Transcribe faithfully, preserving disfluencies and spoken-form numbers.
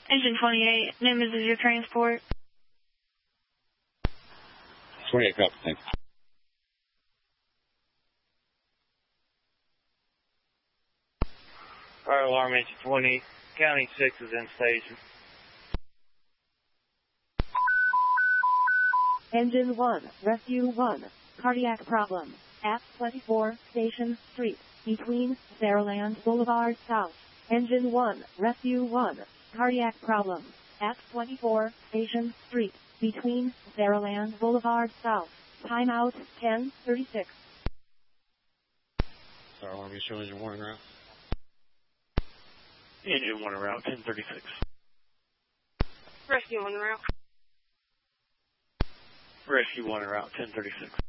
Engine twenty-eight, Nimitz is your transport. twenty-eight, copy, thanks. Fire alarm, engine twenty, County six is in station. Engine one, Rescue one, cardiac problem, at twenty-four, Station Street, between Saraland Boulevard South. Engine one, Rescue one, cardiac problem, at twenty-four, Station Street, between Saraland Boulevard South. Timeout, ten thirty-six. Fire alarm, you show engine one en route? Engine one en route, ten thirty-six. Rescue one route. Rescue one en route, ten thirty-six.